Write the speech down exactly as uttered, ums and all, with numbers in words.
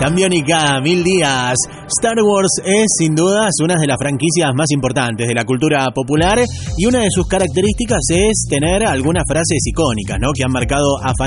Cambiónica, mil días. Star Wars es, sin dudas, una de las franquicias más importantes de la cultura popular y una de sus características es tener algunas frases icónicas, ¿no?, que han marcado a